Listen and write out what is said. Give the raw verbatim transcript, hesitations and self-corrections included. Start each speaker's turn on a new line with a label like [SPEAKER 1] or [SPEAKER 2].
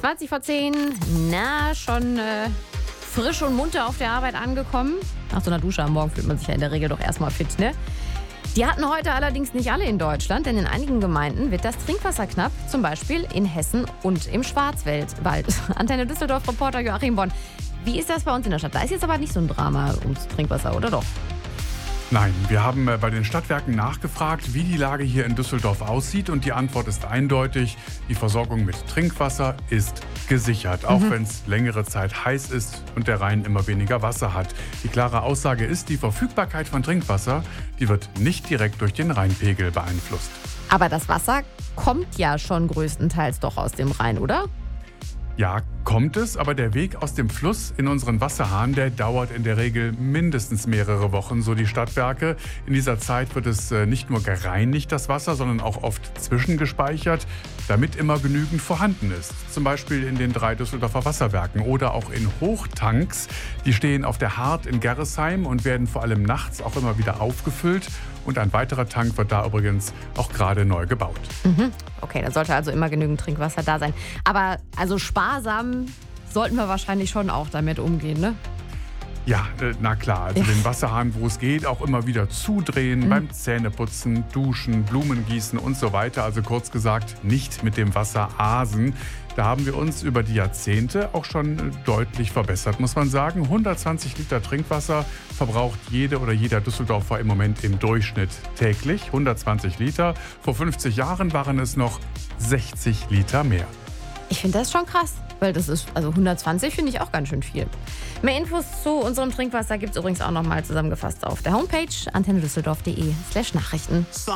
[SPEAKER 1] zwanzig vor zehn, na, schon äh, frisch und munter auf der Arbeit angekommen. Nach so einer Dusche am Morgen fühlt man sich ja in der Regel doch erstmal fit, ne? Die hatten heute allerdings nicht alle in Deutschland, denn in einigen Gemeinden wird das Trinkwasser knapp, zum Beispiel in Hessen und im Schwarzwald. Antenne Düsseldorf-Reporter Joachim Bonn. Wie ist das bei uns in der Stadt? Da ist jetzt aber nicht so ein Drama ums Trinkwasser, oder doch?
[SPEAKER 2] Nein, wir haben bei den Stadtwerken nachgefragt, wie die Lage hier in Düsseldorf aussieht. Und die Antwort ist eindeutig. Die Versorgung mit Trinkwasser ist gesichert, auch mhm. wenn es längere Zeit heiß ist und der Rhein immer weniger Wasser hat. Die klare Aussage ist, die Verfügbarkeit von Trinkwasser, die wird nicht direkt durch den Rheinpegel beeinflusst.
[SPEAKER 1] Aber das Wasser kommt ja schon größtenteils doch aus dem Rhein, oder?
[SPEAKER 2] Ja, kommt es, aber der Weg aus dem Fluss in unseren Wasserhahn, der dauert in der Regel mindestens mehrere Wochen, so die Stadtwerke. In dieser Zeit wird es nicht nur gereinigt, das Wasser, sondern auch oft zwischengespeichert, damit immer genügend vorhanden ist. Zum Beispiel in den drei Düsseldorfer Wasserwerken oder auch in Hochtanks. Die stehen auf der Hart in Gerresheim und werden vor allem nachts auch immer wieder aufgefüllt. Und ein weiterer Tank wird da übrigens auch gerade neu gebaut.
[SPEAKER 1] Mhm. Okay, da sollte also immer genügend Trinkwasser da sein. Aber also sparsam sollten wir wahrscheinlich schon auch damit umgehen, ne?
[SPEAKER 2] Ja, na klar. Also den Wasserhahn, wo es geht, auch immer wieder zudrehen, mhm. beim Zähneputzen, Duschen, Blumen gießen und so weiter. Also kurz gesagt, nicht mit dem Wasser asen. Da haben wir uns über die Jahrzehnte auch schon deutlich verbessert, muss man sagen. hundertzwanzig Liter Trinkwasser verbraucht jede oder jeder Düsseldorfer im Moment im Durchschnitt täglich. hundertzwanzig Liter. Vor fünfzig Jahren waren es noch sechzig Liter mehr.
[SPEAKER 1] Ich finde das schon krass, weil das ist, also hundertzwanzig finde ich auch ganz schön viel. Mehr Infos zu unserem Trinkwasser gibt es übrigens auch nochmal zusammengefasst auf der Homepage antennedüsseldorf punkt de slash Nachrichten.